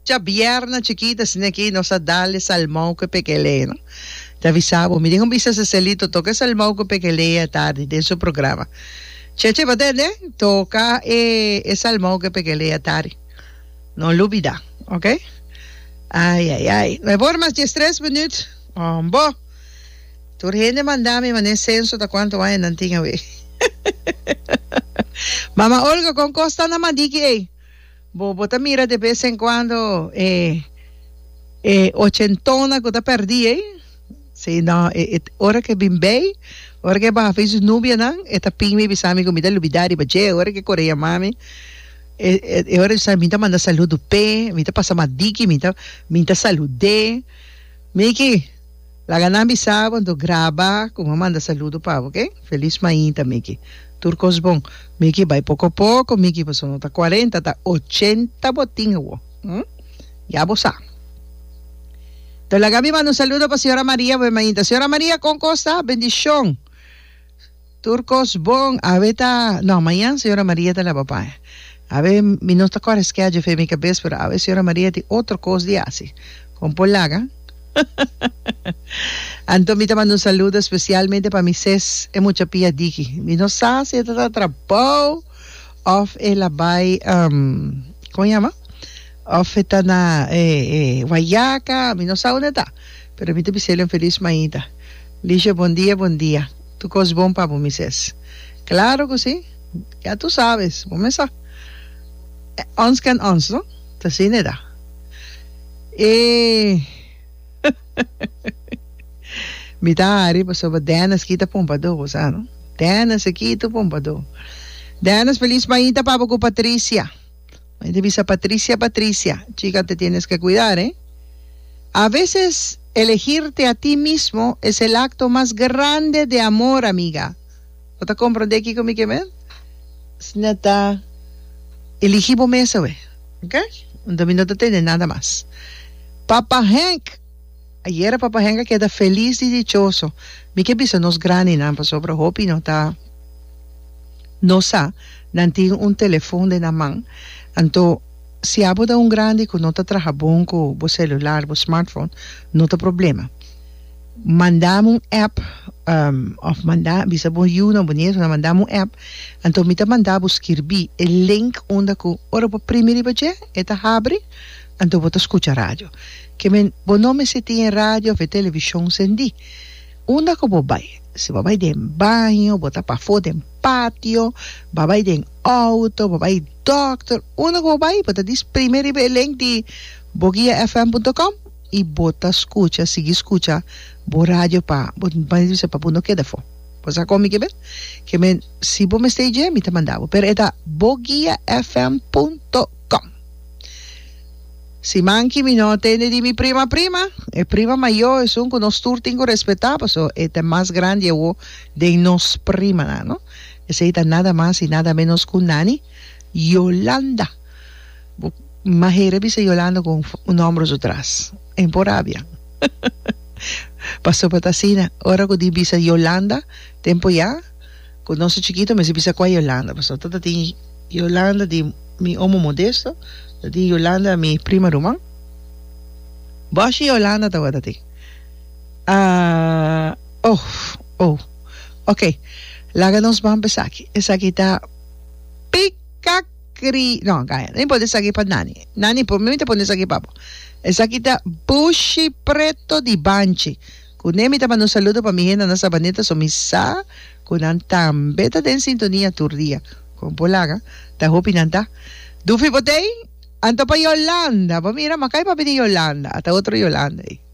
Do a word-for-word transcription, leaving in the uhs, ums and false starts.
ya viernes chiquita, sin aquí nos dale salmón que pequele, ¿no? Te avisaba, me dijo un vice Celito, toca salmón que pequele tarde de su programa. Cheche, ¿batende? Toca eh, el salmón que pequele tarde. No lo olvida, ¿ok? Ay, ay, ay. Me voy más de tres minutos. Ombo. Tu gente mandame mané censo de cuánto va en antigua vez. Mamá Olga con Costa na mandiki, eh. Bobo te mira de vez en cuando eh, eh, ochentona que te perdí, eh. Sí, no, eh, eh, ahora que bimbei, ahora que vas a hacer nubia, ¿no? Esta pingmi bisami comida lubidari, bache, ahora que corea mami. Eh, eh, ahora sa minta manda saludo pe, minta pasa madiki, minta minta salude. Miki, la ganan bisabo, ando graba, como manda saludo pa, ¿ok? Feliz mainta, Miki. Turcos bon. Miki vai poco a poco, Miki pasó nota cuarenta, hasta ochenta botín, ¿Mm? Ya vos sabes. Entonces la Gaby manda un saludo para señora María, mainta. Señora María con Costa, bendición. Turcos bon, a beta, no, mañana señora María de la papaya. A ver, mi no está claro es que haya fe mi cabeza, pero a ver, señora María, de otra cosa de así, con polaga. Antonio te mando un saludo especialmente para mi ses, es mucha pía diki. Mi no sabe si está atrapado, of el abay, um, ¿cómo se llama? Of está na, eh, eh, Guayaca, mi no sabe dónde está, pero mi te pisele un feliz maíta. Licho, buen día, buen día. Tu cos bon pa, mi ses. Claro que sí, ya tú sabes, ¿cómo me sabes? Ons kan ons, no? Te zien het daar. Eh. Mitari, pues sobre Danas quita pompado, ¿no? Danas quita pompado. Danas feliz mañita para con Patricia. Me dice Patricia, Patricia, chica, te tienes que cuidar, ¿eh? A veces elegirte a ti mismo es el acto más grande de amor, amiga. ¿No te comprendes aquí conmigo que me? Snata. Elegimos mesa, güey. ¿Ok? Un domingo no tiene nada más. Papa Hank. Ayer Papa Hank queda feliz y dichoso. Mi que piso nos grani, ¿no? Pasó por Hopi, no está. No sa. No tiene un teléfono de la mano. Entonces, si hablo de un grande que no está trabajando con el celular, el smartphone, no está problema. Mandamos un app, um, of manda, bisa bo yun, bonito, na mandamos un app, então mita mandamos escrever o link onde que, ora po primeiro baje, eta abre, então bota escuta rádio. Que men, bo nome se tem rádio, ve televisão sendi. Onde que bo vai? Se bo vai de banho, bota pa fora de patio, bo vai de auto, bo vai doctor, onde que bo vai? Bota dis primeiro o link de bogia f m ponto com e bota escuta, sigue escuta, bo rádio pa, bo dice pa puno queda fo. Pues a comi que ven, que men si bo me stage mi te mandavo, pero eta bogia f m punto com. Si manchi mi no tiene di mi prima prima, e prima mayor es un con nos turtingo respetado, so eta más grande o de nos prima, ¿no? Ese eta nada más y nada menos que Nani Yolanda. Majere dice Yolanda con un hombro atrás, en Porabia. Pasó patacina, ahora que dice Yolanda, tiempo ya, conoce chiquito, me se pisa qua Yolanda, pasó tata ti Yolanda di mi homo modesto, di Yolanda mi prima rumán. Bashi Yolanda tawada ti. Ah, oh, oh, ok, láganos van besaki, esa kita pica cri, no, gaya, no puedes aquí para Nani, Nani, por mí te pones aquí papo. Esa kita Bushi Preto di Banchi. Kunemi te mando un saludo para mi gente en esa baneta somisa, kunan tambeta de en sintonía turdia. Con polaga, te opinanta. Dufi botei, anto pa Yolanda, pa mira, macay pa pidi Yolanda, hasta otro Yolanda.